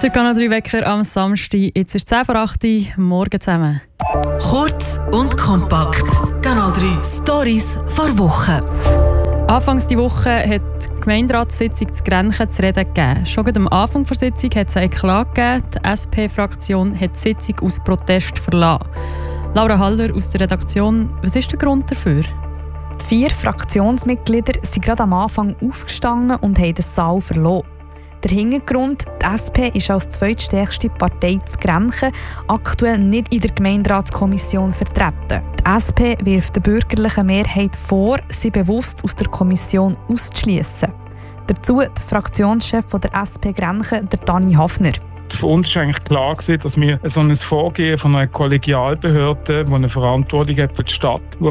Der Kanal 3 Wecker am Samstag. Jetzt ist 10:08 Uhr. Morgen zusammen. Kurz und kompakt. Kanal 3 Stories vor Woche. Anfangs die Woche hat die Gemeinderatssitzung zu Grenchen zu reden gegeben. Schon am Anfang der Sitzung hat es einen Eklat gegeben. Die SP-Fraktion hat die Sitzung aus Protest verlassen. Laura Haller aus der Redaktion, was ist der Grund dafür? Die 4 Fraktionsmitglieder sind gerade am Anfang aufgestanden und haben den Saal verloren. Der Hintergrund: die SP ist als zweitstärkste Partei zu Grenchen aktuell nicht in der Gemeinderatskommission vertreten. Die SP wirft der bürgerlichen Mehrheit vor, sie bewusst aus der Kommission auszuschliessen. Dazu der Fraktionschef der SP Grenchen, der Dani Hafner. Für uns war eigentlich klar, dass wir so ein Vorgehen von einer Kollegialbehörde, die eine Verantwortung hat für die Stadt, die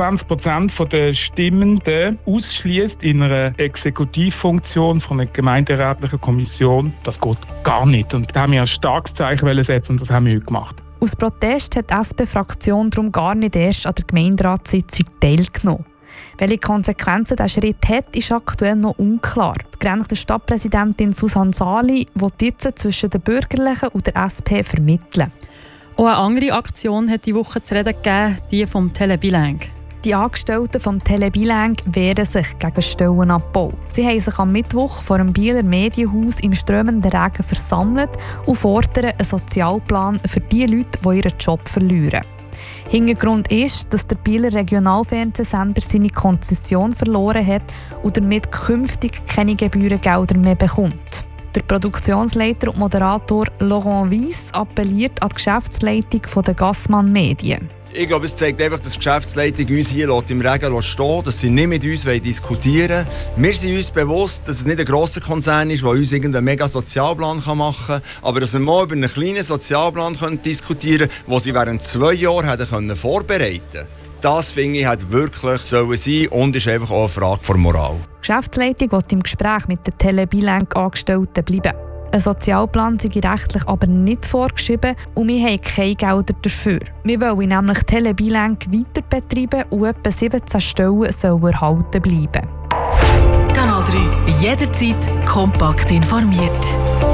25% der Stimmenden ausschließt in einer Exekutivfunktion von einer gemeinderätlichen Kommission, das geht gar nicht. Und da haben wir ein starkes Zeichen setzen und das haben wir heute gemacht. Aus Protest hat die SP-Fraktion darum gar nicht erst an der Gemeinderatssitzung teilgenommen. Welche Konsequenzen dieser Schritt hat, ist aktuell noch unklar. Die Grenchner Stadtpräsidentin Susanne Sali will jetzt zwischen den Bürgerlichen und der SP vermitteln. Auch eine andere Aktion hat die Woche zu reden gegeben, die vom Telebilang. Die Angestellten vom Telebilang wehren sich gegen Stellenabbau. Sie haben sich am Mittwoch vor dem Bieler Medienhaus im strömenden Regen versammelt und fordern einen Sozialplan für die Leute, die ihren Job verlieren. Hintergrund ist, dass der Bieler Regionalfernsehsender seine Konzession verloren hat und damit künftig keine Gebührengelder mehr bekommt. Der Produktionsleiter und Moderator Laurent Weiss appelliert an die Geschäftsleitung der Gassmann Medien. Ich glaube, es zeigt einfach, dass die Geschäftsleitung uns hier im Regen stehen, dass sie nicht mit uns diskutieren wollen. Wir sind uns bewusst, dass es nicht ein grosser Konzern ist, der uns irgendeinen mega Sozialplan machen kann, aber dass wir mal über einen kleinen Sozialplan diskutieren können, den sie während 2 Jahren hätten vorbereiten können. Das, finde ich, hat wirklich sein sollen und ist einfach auch eine Frage der Moral. Die Geschäftsleitung will im Gespräch mit den Telebilang-Angestellten bleiben. Ein Sozialplan sei rechtlich aber nicht vorgeschrieben und wir haben keine Gelder dafür. Wir wollen nämlich Telebilang weiter betreiben und etwa 17 Stellen sollen erhalten bleiben. Kanal 3 jederzeit kompakt informiert.